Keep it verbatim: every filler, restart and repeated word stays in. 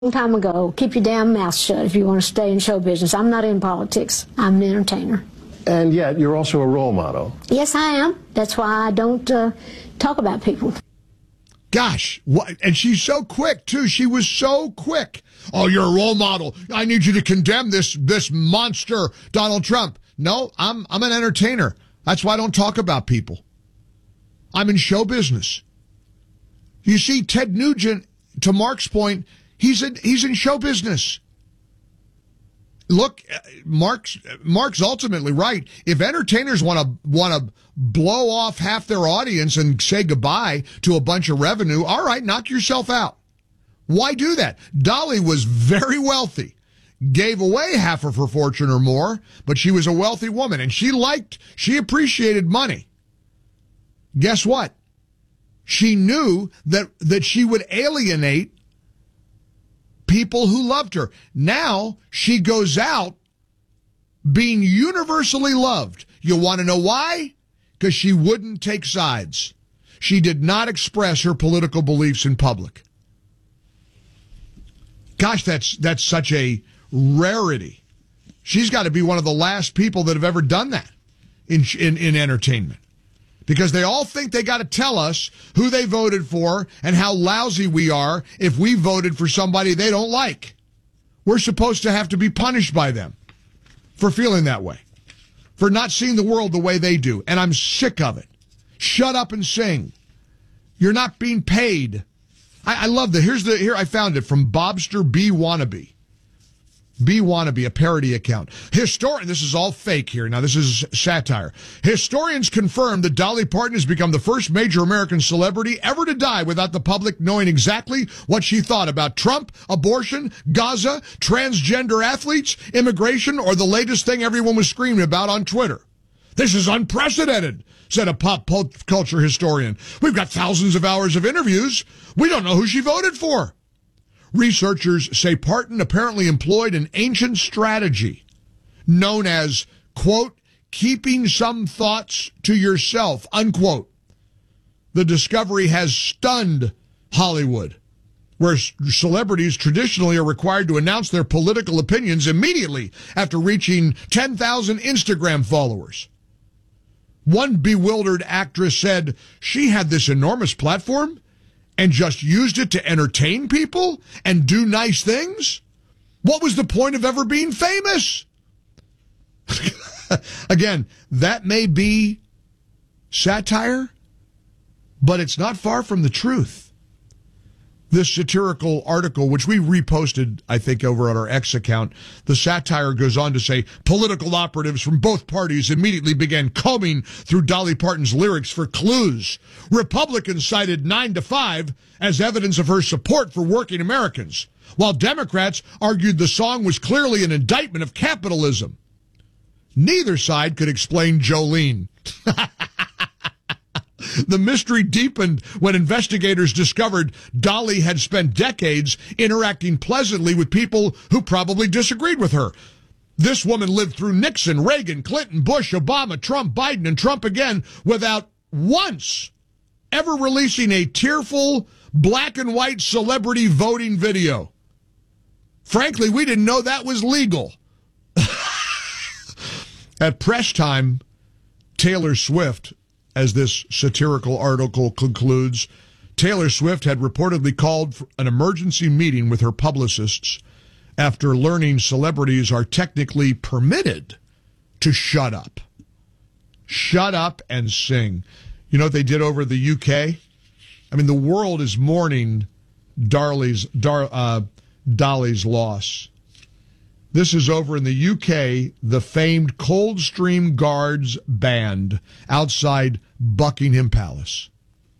long time ago, keep your damn mouth shut if you want to stay in show business. I'm not in politics. I'm an entertainer. And yet, you're also a role model. Yes, I am. That's why I don't uh, talk about people. Gosh, what, and she's so quick, too. She was so quick. Oh, you're a role model. I need you to condemn this this monster, Donald Trump. No, I'm I'm an entertainer. That's why I don't talk about people. I'm in show business. You see, Ted Nugent, to Mark's point, he's in, he's in show business. Look, Mark's Mark's ultimately right. If entertainers want to want to blow off half their audience and say goodbye to a bunch of revenue, all right, knock yourself out. Why do that? Dolly was very wealthy, gave away half of her fortune or more, but she was a wealthy woman, and she liked, she appreciated money. Guess what? She knew that that she would alienate people who loved her. Now she goes out being universally loved. You want to know why? Because she wouldn't take sides. She did not express her political beliefs in public. Gosh, that's that's such a rarity. She's got to be one of the last people that have ever done that in in, in entertainment. Because they all think they got to tell us who they voted for and how lousy we are if we voted for somebody they don't like. We're supposed to have to be punished by them for feeling that way, for not seeing the world the way they do. And I'm sick of it. Shut up and sing. You're not being paid. I, I love the, here's the, here I found it from Bobster B. Wannabe. B Wannabe, a parody account. Historian, this is all fake here. Now, this is satire. Historians confirm that Dolly Parton has become the first major American celebrity ever to die without the public knowing exactly what she thought about Trump, abortion, Gaza, transgender athletes, immigration, or the latest thing everyone was screaming about on Twitter. This is unprecedented, said a pop culture historian. We've got thousands of hours of interviews. We don't know who she voted for. Researchers say Parton apparently employed an ancient strategy known as, quote, keeping some thoughts to yourself, unquote. The discovery has stunned Hollywood, where celebrities traditionally are required to announce their political opinions immediately after reaching ten thousand Instagram followers. One bewildered actress said she had this enormous platform and just used it to entertain people and do nice things? What was the point of ever being famous? Again, that may be satire, but it's not far from the truth. This satirical article, which we reposted, I think, over on our X account, the satire goes on to say, political operatives from both parties immediately began combing through Dolly Parton's lyrics for clues. Republicans cited nine to five as evidence of her support for working Americans, while Democrats argued the song was clearly an indictment of capitalism. Neither side could explain Jolene. The mystery deepened when investigators discovered Dolly had spent decades interacting pleasantly with people who probably disagreed with her. This woman lived through Nixon, Reagan, Clinton, Bush, Obama, Trump, Biden, and Trump again without once ever releasing a tearful black and white celebrity voting video. Frankly, we didn't know that was legal. At press time, Taylor Swift, as this satirical article concludes, Taylor Swift had reportedly called for an emergency meeting with her publicists after learning celebrities are technically permitted to shut up. Shut up and sing. You know what they did over the U K? I mean, the world is mourning Darley's, Dar, uh, Dolly's loss. This is over in the U K, the famed Coldstream Guards Band outside Buckingham Palace.